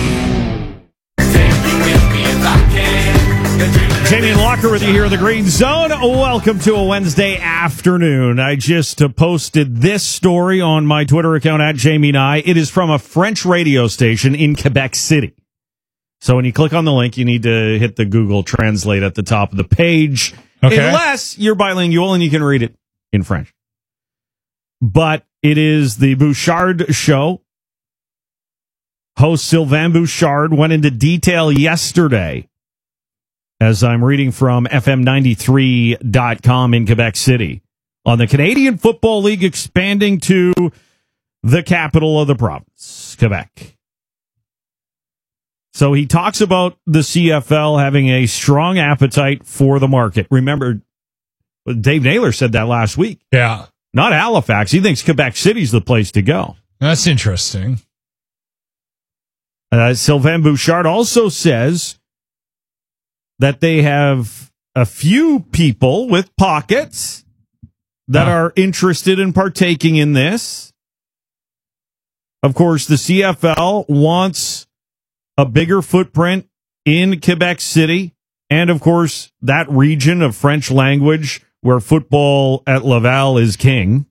Jamie and Locker with you here in the Green Zone. Welcome to a Wednesday afternoon. I just uh, posted this story on my Twitter account at Jamie and I. It is from a French radio station in Quebec City. So when you click on the link, you need to hit the Google Translate at the top of the page. Okay. Unless you're bilingual and you can read it in French. But it is the Bouchard Show. Host Sylvain Bouchard went into detail yesterday, as I'm reading from F M ninety-three dot com in Quebec City, on the Canadian Football League expanding to the capital of the province, Quebec. So he talks about the C F L having a strong appetite for the market. Remember, Dave Naylor said that last week. Yeah. Not Halifax. He thinks Quebec City's the place to go. That's interesting. Uh, Sylvain Bouchard also says that they have a few people with pockets that huh. are interested in partaking in this. Of course, the C F L wants a bigger footprint in Quebec City, and of course, that region of French language where football at Laval is king.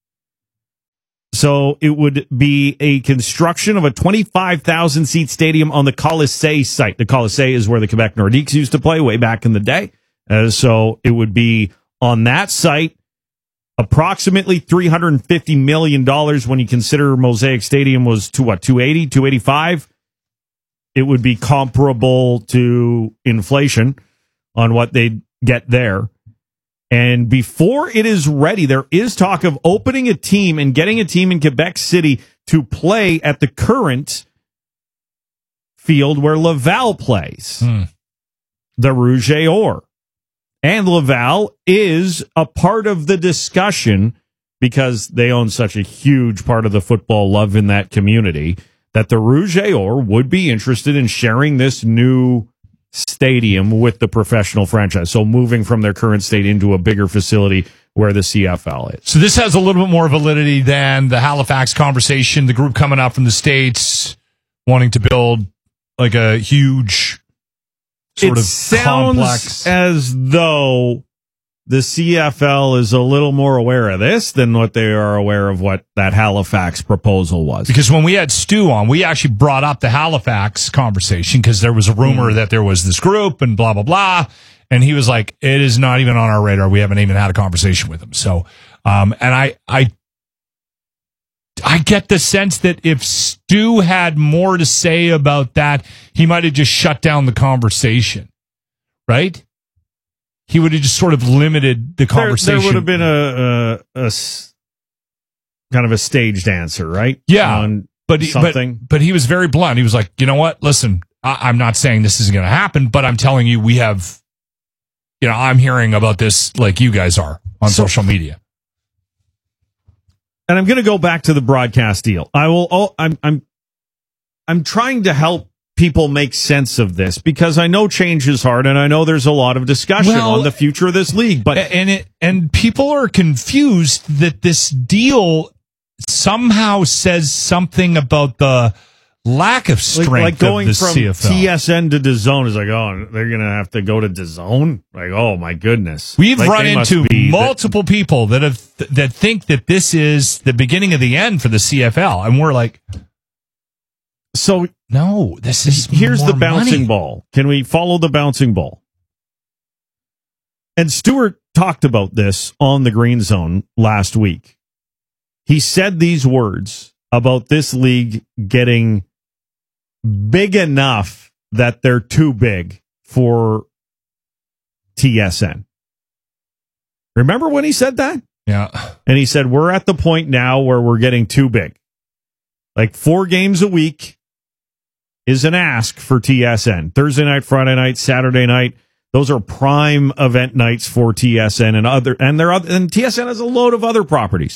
So it would be a construction of a twenty-five thousand seat stadium on the Colisée site. The Colisée is where the Quebec Nordiques used to play way back in the day. Uh, so it would be on that site, approximately three hundred fifty million dollars when you consider Mosaic Stadium was to what, two eighty, two eighty-five? It would be comparable to inflation on what they'd get there. And before it is ready, there is talk of opening a team and getting a team in Quebec City to play at the current field where Laval plays, Hmm. the Rouge et Or. And Laval is a part of the discussion because they own such a huge part of the football love in that community that the Rouge et Or would be interested in sharing this new stadium with the professional franchise. So moving from their current state into a bigger facility where the C F L is. So this has a little bit more validity than the Halifax conversation, the group coming up from the States wanting to build like a huge sort it of sounds complex. as though the C F L is a little more aware of this than what they are aware of what that Halifax proposal was. Because when we had Stu on, we actually brought up the Halifax conversation because there was a rumor Mm. that there was this group and blah, blah, blah. And he was like, it is not even on our radar. We haven't even had a conversation with him. So, um, and I, I, I get the sense that if Stu had more to say about that, he might have just shut down the conversation, right? He would have just sort of limited the conversation. There, there would have been a, a, a s- kind of a staged answer, right? Yeah, On but he, something. But, but he was very blunt. He was like, you know what? Listen, I, I'm not saying this isn't going to happen, but I'm telling you, we have, you know, I'm hearing about this like you guys are on So- social media. And I'm going to go back to the broadcast deal. I will. Oh, I'm. I'm. I'm trying to help people make sense of this because I know change is hard, and I know there's a lot of discussion Well, on the future of this league. But and it and people are confused that this deal somehow says something about the lack of like, strength like going of the from C F L. T S N to DAZN is like, oh, they're going to have to go to DAZN. Like, oh my goodness, We've Like, run they must into be the- multiple people that have that think that this is the beginning of the end for the C F L, and we're like, so no, this is here's more the bouncing money. ball. Can we follow the bouncing ball? And Stewart talked about this on the Green Zone last week. He said these words about this league getting big enough that they're too big for T S N. Remember when he said that? Yeah. And he said, we're at the point now where we're getting too big. Like four games a week is an ask for T S N. Thursday night, Friday night, Saturday night. Those are prime event nights for T S N and other, and there are, and T S N has a load of other properties.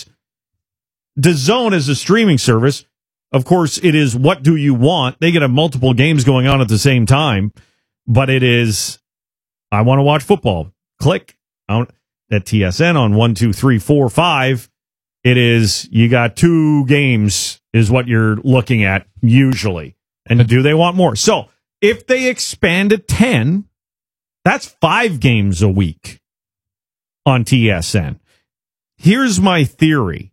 DAZN is a streaming service. Of course, it is what do you want? They get have multiple games going on at the same time, but it is, I want to watch football. Click on at T S N on one, two, three, four, five. It is, you got two games is what you're looking at usually. And do they want more? So if they expand to ten, that's five games a week on T S N. Here's my theory.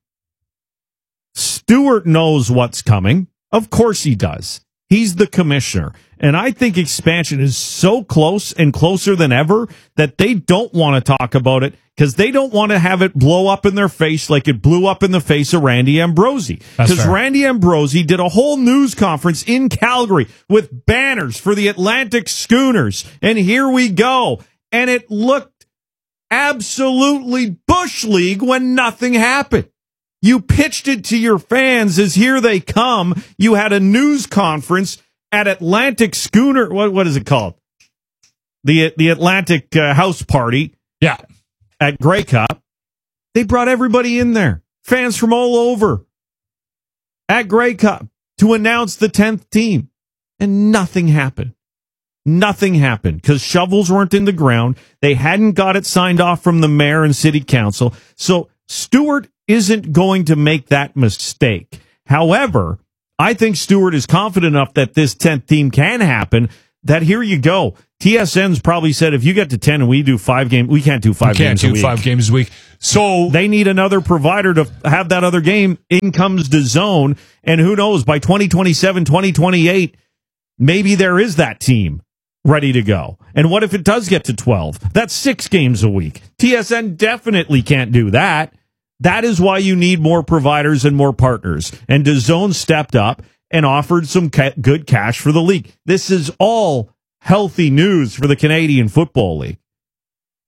Stewart knows what's coming. Of course he does. He's the commissioner. And I think expansion is so close and closer than ever that they don't want to talk about it because they don't want to have it blow up in their face like it blew up in the face of Randy Ambrosie. That's Because fair. Randy Ambrosie did a whole news conference in Calgary with banners for the Atlantic Schooners. And here we go. And it looked absolutely Bush League when nothing happened. You pitched it to your fans as here they come. You had a news conference at Atlantic Schooner. What what is it called? The the Atlantic uh, House Party. Yeah. At Grey Cup. They brought everybody in there. Fans from all over. At Grey Cup to announce the tenth team. And nothing happened. Nothing happened because shovels weren't in the ground. They hadn't got it signed off from the mayor and city council. So Stewart isn't going to make that mistake. However, I think Stewart is confident enough that this tenth team can happen that here you go. T S N's probably said if you get to ten and we do five games, we can't do five We can't games a do week. five games a week. So they need another provider to have that other game. In comes DAZN, and who knows, by twenty twenty-seven, twenty twenty-eight, maybe there is that team ready to go. And what if it does get to twelve? That's six games a week. T S N definitely can't do that. That is why you need more providers and more partners. And DAZN stepped up and offered some ca- good cash for the league. This is all healthy news for the Canadian Football League.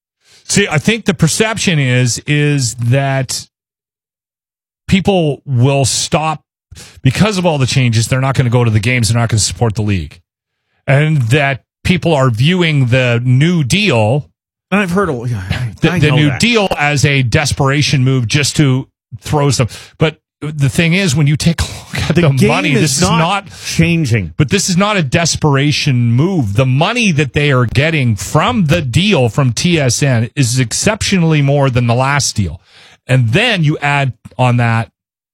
See, I think the perception is is that people will stop because of all the changes. They're not going to go to the games. They're not going to support the league, and that people are viewing the New Deal. And I've heard a, the, I the know New that. Deal as a desperation move just to throw stuff. But the thing is, when you take a look at the, The game money, is this is not not changing. But this is not a desperation move. The money that they are getting from the deal from T S N is exceptionally more than the last deal. And then you add on that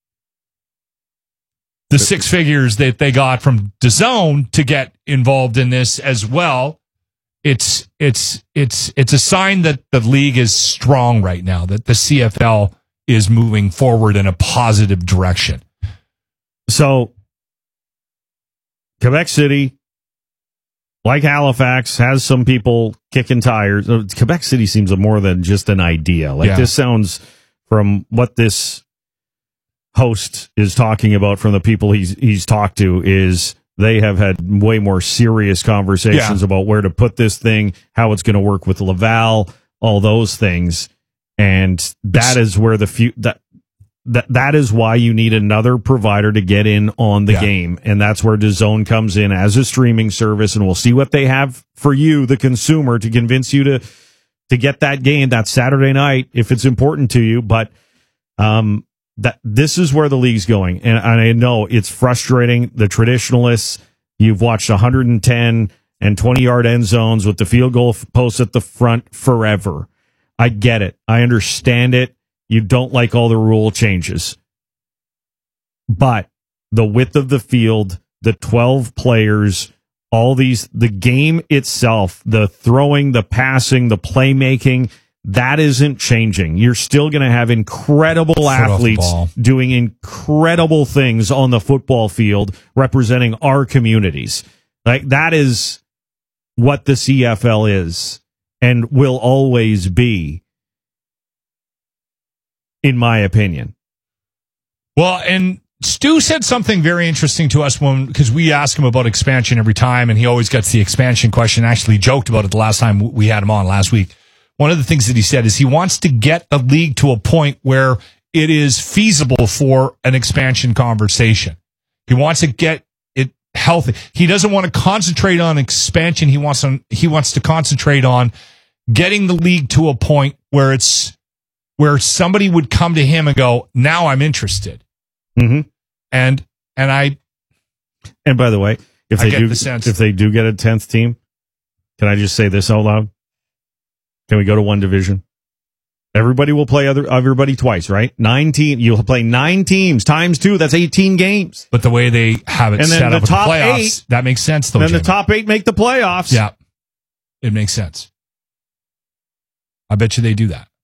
the six figures that they got from DAZN to get involved in this as well. It's it's it's it's a sign that the league is strong right now, that the C F L is moving forward in a positive direction. So, Quebec City, like Halifax, has some people kicking tires. Uh, Quebec City seems more than just an idea. Like Yeah. this sounds, from what this host is talking about, from the people he's he's talked to, is they have had way more serious conversations Yeah. about where to put this thing, how it's going to work with Laval, all those things. And that is where the few that that that is why you need another provider to get in on the Yeah. game, and that's where DAZN comes in as a streaming service. And we'll see what they have for you, the consumer, to convince you to to get that game that Saturday night if it's important to you. But um, that this is where the league's going, and, and I know it's frustrating. The traditionalists, you've watched one hundred ten and twenty yard end zones with the field goal posts at the front forever. I get it. I understand it. You don't like all the rule changes. But the width of the field, the twelve players, all these, the game itself, the throwing, the passing, the playmaking, that isn't changing. You're still going to have incredible Foot off the athletes ball. doing incredible things on the football field representing our communities. Like, that is what the C F L is and will always be, in my opinion. Well, and Stu said something very interesting to us when, because we ask him about expansion every time, and he always gets the expansion question. Actually joked about it the last time we had him on last week. One of the things that he said is he wants to get the league to a point where it is feasible for an expansion conversation. He wants to get it healthy. He doesn't want to concentrate on expansion. He wants on, he wants to concentrate on getting the league to a point where it's where somebody would come to him and go, now I'm interested. Mm-hmm. And and I and by the way, if I they get do the sense. if they do get a tenth team, can I just say this out loud? Can we go to one division? Everybody will play other everybody twice, right? Nine team. You'll play nine teams times two. That's eighteen games. But the way they have it And then set the up with the top playoffs, eight- that makes sense. Though, Then the Jamie. top eight make the playoffs. Yeah, it makes sense. I bet you they do that.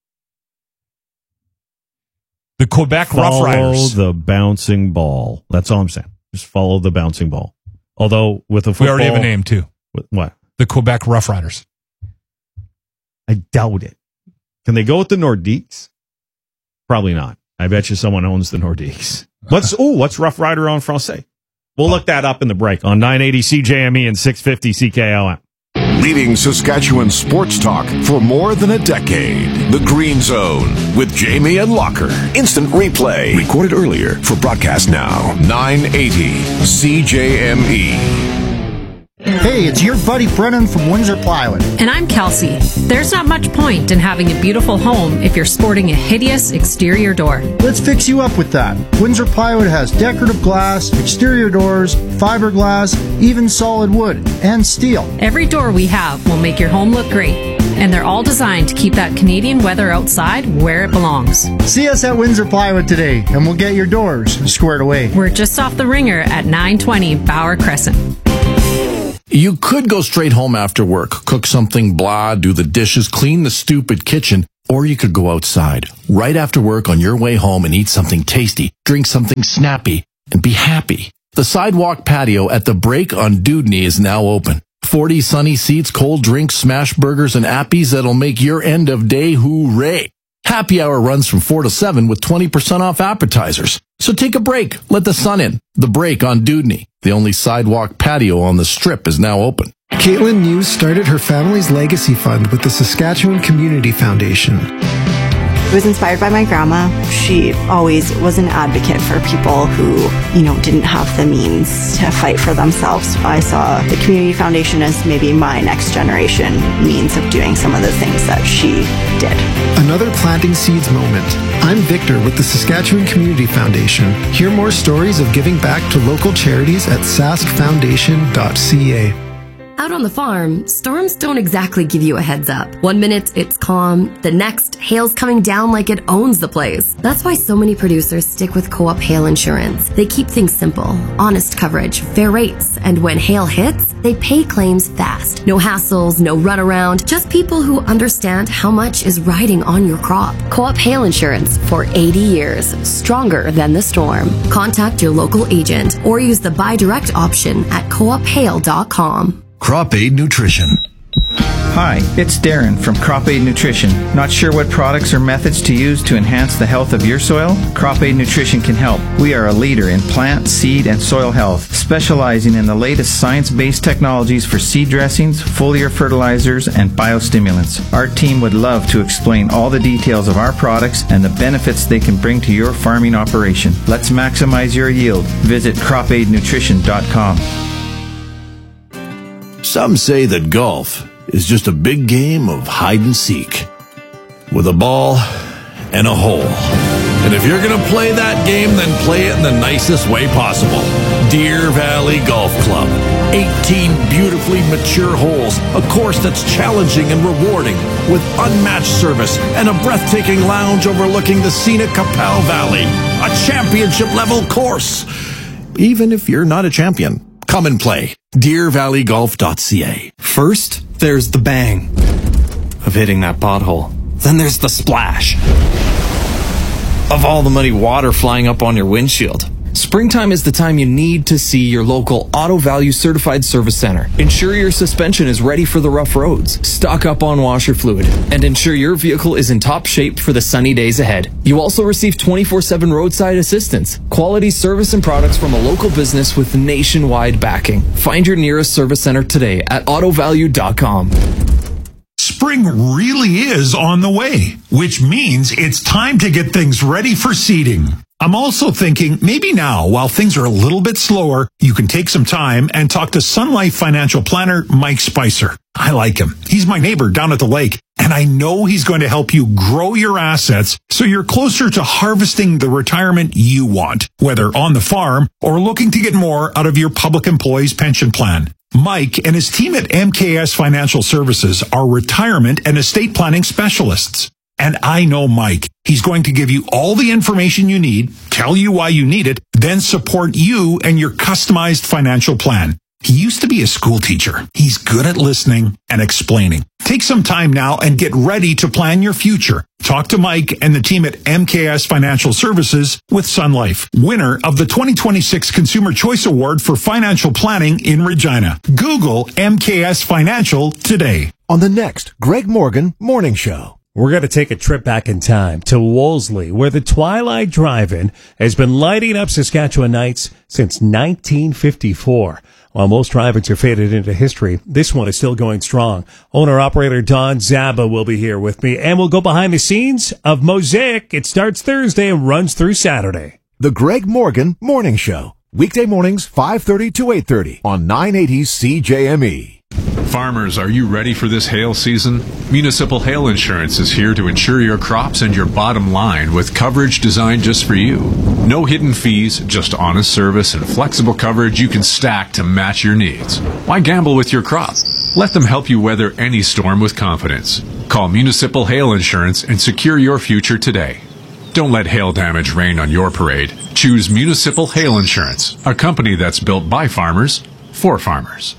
The Quebec Follow Rough Riders. the bouncing ball. That's all I'm saying. Just follow the bouncing ball. Although with a We football, already have a name too. With what? The Quebec Rough Riders. I doubt it. Can they go with the Nordiques? Probably not. I bet you someone owns the Nordiques. What's oh, what's Rough Rider en français? We'll look that up in the break on nine eighty C J M E and six fifty C K L M. Leading Saskatchewan sports talk for more than a decade. The Green Zone with Jamie and Locker. Instant replay. Recorded earlier for broadcast now. nine eighty C J M E. Hey, it's your buddy Brennan from Windsor Plywood. And I'm Kelsey. There's not much point in having a beautiful home if you're sporting a hideous exterior door. Let's fix you up with that. Windsor Plywood has decorative glass, exterior doors, fiberglass, even solid wood, and steel. Every door we have will make your home look great. And they're all designed to keep that Canadian weather outside where it belongs. See us at Windsor Plywood today, and we'll get your doors squared away. We're just off the ringer at nine twenty Bauer Crescent. You could go straight home after work, cook something, blah, do the dishes, clean the stupid kitchen, or you could go outside right after work on your way home and eat something tasty, drink something snappy, and be happy. The sidewalk patio at the Break on Dewdney is now open. forty sunny seats, cold drinks, smash burgers, and appies that'll make your end of day hooray. Happy hour runs from four to seven with twenty percent off appetizers. So take a break. Let the sun in. The Break on Dewdney. The only sidewalk patio on the strip is now open. Caitlin News started her family's legacy fund with the Saskatchewan Community Foundation. I was inspired by my grandma. She always was an advocate for people who, you know, didn't have the means to fight for themselves. I saw the Community Foundation as maybe my next generation means of doing some of the things that she did. Another Planting Seeds moment. I'm Victor with the Saskatchewan Community Foundation. Hear more stories of giving back to local charities at sask foundation dot c a. Out on the farm, storms don't exactly give you a heads up. One minute it's calm, the next, hail's coming down like it owns the place. That's why so many producers stick with Co-op Hail Insurance. They keep things simple, honest coverage, fair rates, and when hail hits, they pay claims fast. No hassles, no runaround, just people who understand how much is riding on your crop. Co-op Hail Insurance for eighty years, stronger than the storm. Contact your local agent or use the buy direct option at co op hail dot com. Crop Aid Nutrition. Hi, it's Darren from Crop Aid Nutrition. Not sure what products or methods to use to enhance the health of your soil? Crop Aid Nutrition can help. We are a leader in plant, seed, and soil health, specializing in the latest science-based technologies for seed dressings, foliar fertilizers, and biostimulants. Our team would love to explain all the details of our products and the benefits they can bring to your farming operation. Let's maximize your yield. Visit crop aid nutrition dot com. Some say that golf is just a big game of hide and seek with a ball and a hole. And if you're going to play that game, then play it in the nicest way possible. Deer Valley Golf Club. eighteen beautifully mature holes, a course that's challenging and rewarding with unmatched service and a breathtaking lounge overlooking the scenic Capel Valley. A championship-level course. Even if you're not a champion, come and play. deer valley golf dot c a. First, there's the bang of hitting that pothole. Then there's the splash of all the muddy water flying up on your windshield. Springtime is the time you need to see your local Auto Value Certified Service Center. Ensure your suspension is ready for the rough roads. Stock up on washer fluid. And ensure your vehicle is in top shape for the sunny days ahead. You also receive twenty-four seven roadside assistance. Quality service and products from a local business with nationwide backing. Find your nearest service center today at auto value dot com. Spring really is on the way, which means it's time to get things ready for seeding. I'm also thinking maybe now, while things are a little bit slower, you can take some time and talk to Sun Life financial planner Mike Spicer. I like him. He's my neighbor down at the lake, and I know he's going to help you grow your assets so you're closer to harvesting the retirement you want, whether on the farm or looking to get more out of your public employees pension plan. Mike and his team at M K S Financial Services are retirement and estate planning specialists. And I know Mike. He's going to give you all the information you need, tell you why you need it, then support you and your customized financial plan. He used to be a school teacher. He's good at listening and explaining. Take some time now and get ready to plan your future. Talk to Mike and the team at M K S Financial Services with Sun Life, winner of the twenty twenty-six Consumer Choice Award for Financial Planning in Regina. Google M K S Financial today. On the next Greg Morgan Morning Show. We're going to take a trip back in time to Wolseley, where the Twilight Drive-In has been lighting up Saskatchewan nights since nineteen fifty-four. While most drive-ins are faded into history, this one is still going strong. Owner-operator Don Zaba will be here with me, and we'll go behind the scenes of Mosaic. It starts Thursday and runs through Saturday. The Greg Morgan Morning Show. Weekday mornings, five thirty to eight thirty on nine eighty C J M E. Farmers, are you ready for this hail season? Municipal Hail Insurance is here to insure your crops and your bottom line with coverage designed just for you. No hidden fees, just honest service and flexible coverage you can stack to match your needs. Why gamble with your crop? Let them help you weather any storm with confidence. Call Municipal Hail Insurance and secure your future today. Don't let hail damage rain on your parade. Choose Municipal Hail Insurance, a company that's built by farmers, for farmers.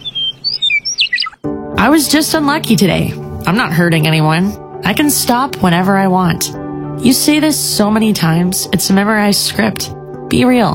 I was just unlucky today. I'm not hurting anyone. I can stop whenever I want. You say this so many times, it's a memorized script. Be real.